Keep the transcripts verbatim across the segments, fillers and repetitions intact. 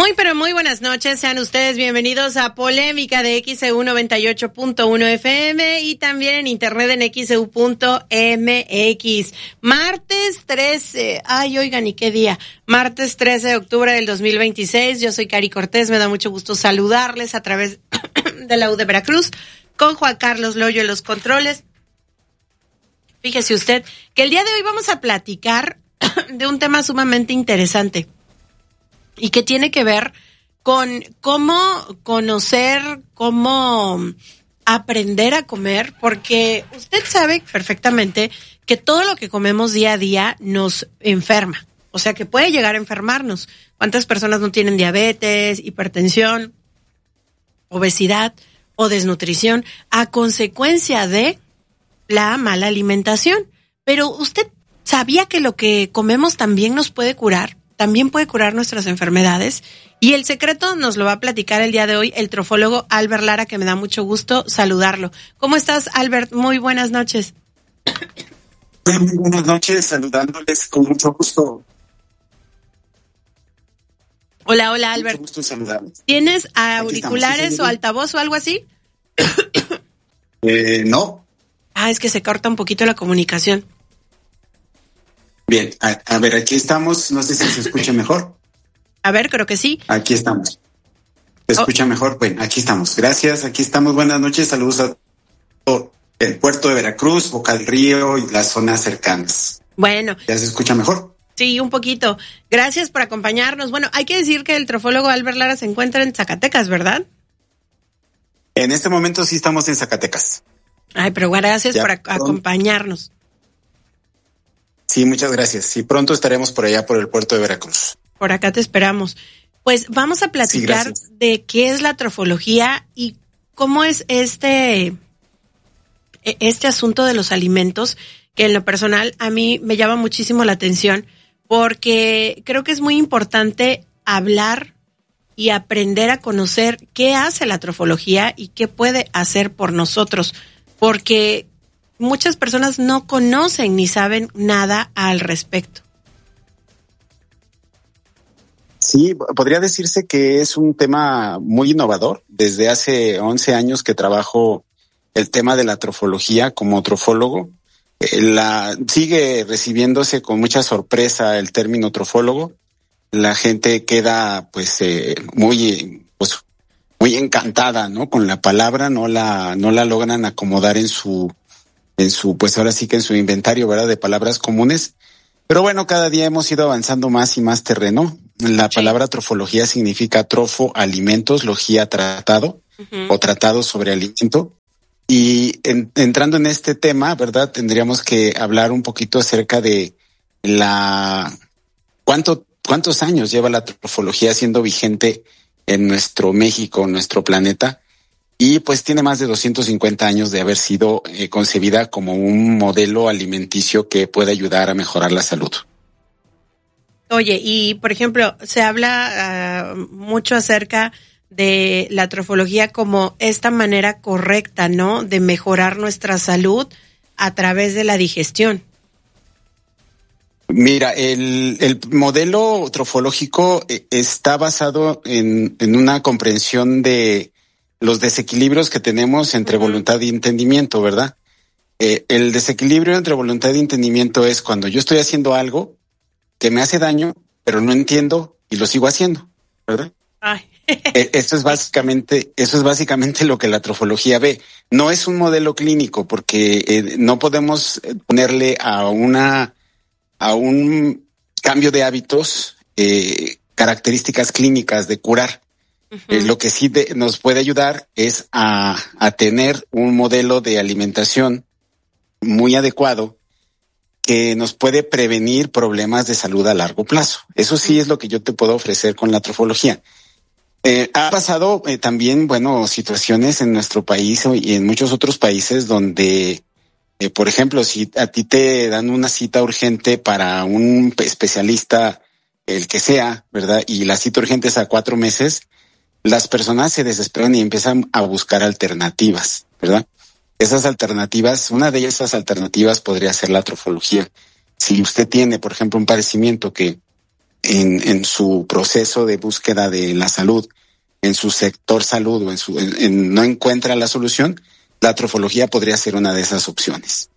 Muy, pero muy buenas noches. Sean ustedes bienvenidos a Polémica de X E U noventa y ocho punto uno F M y también en internet en X E U punto M X. Martes trece, ay, oigan, ¿y qué día? Martes trece de octubre del dos mil veintiséis. Yo soy Cari Cortés, me da mucho gusto saludarles a través de la U de Veracruz, con Juan Carlos Loyo en los controles. Fíjese usted que el día de hoy vamos a platicar de un tema sumamente interesante y que tiene que ver con cómo conocer, cómo aprender a comer, porque usted sabe perfectamente que todo lo que comemos día a día nos enferma, o sea que puede llegar a enfermarnos. ¿Cuántas personas no tienen diabetes, hipertensión, obesidad o desnutrición a consecuencia de la mala alimentación? Pero usted sabía que lo que comemos también nos puede curar, también puede curar nuestras enfermedades, y el secreto nos lo va a platicar el día de hoy el trofólogo Albert Lara, que me da mucho gusto saludarlo. ¿Cómo estás, Albert? Muy buenas noches. Muy buenas noches, saludándoles con mucho gusto. Hola, hola, Albert. Mucho gusto saludarles. ¿Tienes auriculares estamos, ¿sí, o altavoz o algo así? Eh, no. Ah, es que se corta un poquito la comunicación. Bien, a, a ver, aquí estamos, no sé si se escucha mejor. A ver, creo que sí. Aquí estamos. ¿Se escucha oh. mejor? Bueno, aquí estamos. Gracias, aquí estamos. Buenas noches, saludos a todo el puerto de Veracruz, Boca del Río y las zonas cercanas. Bueno. ¿Ya se escucha mejor? Sí, un poquito. Gracias por acompañarnos. Bueno, hay que decir que el trofólogo Albert Lara se encuentra en Zacatecas, ¿verdad? En este momento sí estamos en Zacatecas. Ay, pero gracias ya por pronto. acompañarnos. Sí, muchas gracias. Y pronto estaremos por allá, por el puerto de Veracruz. Por acá te esperamos. Pues vamos a platicar sí, de qué es la trofología y cómo es este, este asunto de los alimentos, que en lo personal a mí me llama muchísimo la atención, porque creo que es muy importante hablar y aprender a conocer qué hace la trofología y qué puede hacer por nosotros, porque muchas personas no conocen ni saben nada al respecto. Sí, podría decirse que es un tema muy innovador. Desde hace once años que trabajo el tema de la trofología como trofólogo. La, sigue recibiéndose con mucha sorpresa el término trofólogo. La gente queda pues eh, muy pues, muy encantada, ¿no? Con la palabra, no la no la logran acomodar en su en su, pues ahora sí que en su inventario, ¿verdad?, de palabras comunes. Pero bueno, cada día hemos ido avanzando más y más terreno. La sí. palabra trofología significa trofo, alimentos, logía, tratado, uh-huh. o tratado sobre alimento. Y en, entrando en este tema, ¿verdad?, tendríamos que hablar un poquito acerca de la, cuánto, cuántos años lleva la trofología siendo vigente en nuestro México, en nuestro planeta. Y pues tiene más de doscientos cincuenta años de haber sido eh, concebida como un modelo alimenticio que puede ayudar a mejorar la salud. Oye, y por ejemplo, se habla uh, mucho acerca de la trofología como esta manera correcta, ¿no?, de mejorar nuestra salud a través de la digestión. Mira, el, el modelo trofológico eh, está basado en, en una comprensión de los desequilibrios que tenemos entre uh-huh. voluntad y entendimiento, ¿verdad? Eh, el desequilibrio entre voluntad y entendimiento es cuando yo estoy haciendo algo que me hace daño, pero no entiendo y lo sigo haciendo, ¿verdad? Ay. eh, esto es básicamente, eso es básicamente lo que la trofología ve. No es un modelo clínico porque eh, no podemos ponerle a una, a un cambio de hábitos eh, características clínicas de curar. Uh-huh. Eh, lo que sí de, nos puede ayudar es a, a tener un modelo de alimentación muy adecuado que nos puede prevenir problemas de salud a largo plazo. Eso sí es lo que yo te puedo ofrecer con la trofología. Eh, ha pasado eh, también, bueno, situaciones en nuestro país y en muchos otros países donde, eh, por ejemplo, si a ti te dan una cita urgente para un especialista, el que sea, ¿verdad? Y la cita urgente es a cuatro meses, las personas se desesperan y empiezan a buscar alternativas, ¿verdad? Esas alternativas, una de esas alternativas podría ser la trofología. Si usted tiene, por ejemplo, un padecimiento que en, en su proceso de búsqueda de la salud, en su sector salud o en su, en, en, no encuentra la solución, la trofología podría ser una de esas opciones.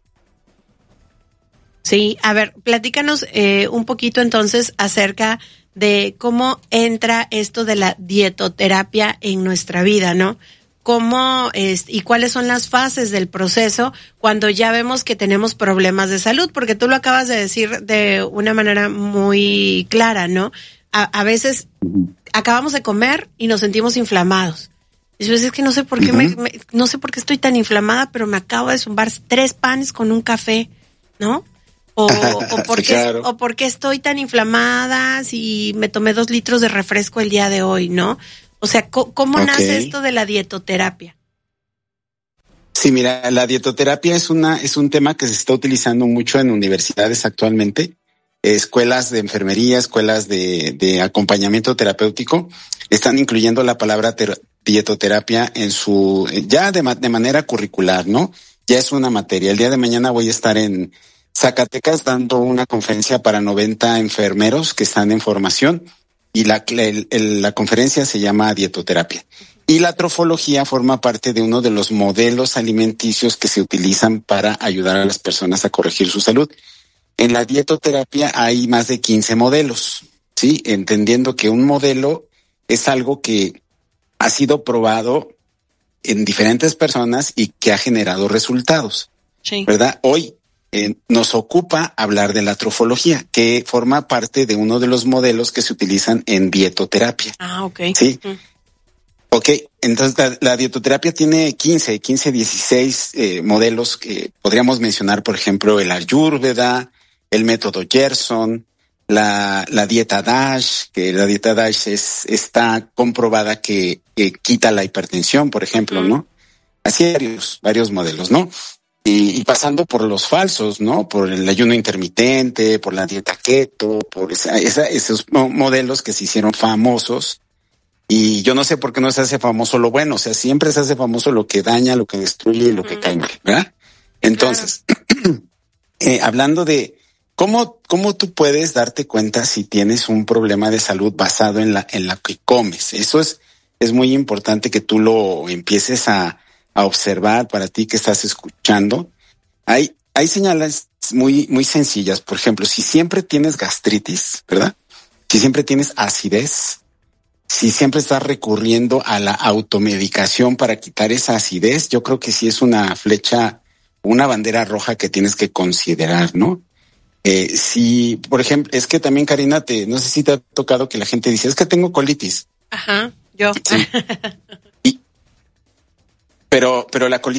Sí, a ver, platícanos eh, un poquito entonces acerca de cómo entra esto de la dietoterapia en nuestra vida, ¿no? Cómo es, y cuáles son las fases del proceso cuando ya vemos que tenemos problemas de salud, porque tú lo acabas de decir de una manera muy clara, ¿no? A, a veces acabamos de comer y nos sentimos inflamados. Y a veces es que no sé por qué uh-huh. me, me, no sé por qué estoy tan inflamada, pero me acabo de zumbar tres panes con un café, ¿no? O, o, por qué, claro. o por qué estoy tan inflamada si me tomé dos litros de refresco el día de hoy, ¿no? O sea, ¿cómo, cómo okay. nace esto de la dietoterapia? Sí, mira, la dietoterapia es una es un tema que se está utilizando mucho en universidades actualmente, escuelas de enfermería, escuelas de, de acompañamiento terapéutico, están incluyendo la palabra ter- dietoterapia en su, ya de, de manera curricular, ¿no? Ya es una materia. El día de mañana voy a estar en Zacatecas dando una conferencia para noventa enfermeros que están en formación y la, el, el, la conferencia se llama dietoterapia. Y la trofología forma parte de uno de los modelos alimenticios que se utilizan para ayudar a las personas a corregir su salud. En la dietoterapia hay más de quince modelos, ¿sí? Entendiendo que un modelo es algo que ha sido probado en diferentes personas y que ha generado resultados, sí. ¿Verdad? Hoy eh, nos ocupa hablar de la trofología, que forma parte de uno de los modelos que se utilizan en dietoterapia. Ah, ok. Sí. Mm. Ok, entonces la, la dietoterapia tiene quince, dieciséis eh, modelos que podríamos mencionar, por ejemplo, el Ayurveda, el método Gerson, la, la dieta DASH, que la dieta DASH es, está comprobada que, que quita la hipertensión, por ejemplo, ¿no? Así hay varios, varios modelos, ¿no? Y, y pasando por los falsos, ¿no? Por el ayuno intermitente, por la dieta keto, por esa, esa, esos modelos que se hicieron famosos. Y yo no sé por qué no se hace famoso lo bueno, o sea, siempre se hace famoso lo que daña, lo que destruye y lo que cae mal, ¿verdad? Entonces, claro. eh, hablando de cómo, cómo tú puedes darte cuenta si tienes un problema de salud basado en la, en la que comes. Eso es, es muy importante que tú lo empieces a, a observar para ti que estás escuchando. Hay, hay señales muy, muy sencillas. Por ejemplo, si siempre tienes gastritis, ¿verdad? Si siempre tienes acidez, si siempre estás recurriendo a la automedicación para quitar esa acidez, yo creo que sí es una flecha, una bandera roja que tienes que considerar, ¿no? Eh, si, por ejemplo, es que también, Karina, te, no sé si te ha tocado que la gente dice, es que tengo colitis. Ajá, yo. Sí. y, pero, pero la colitis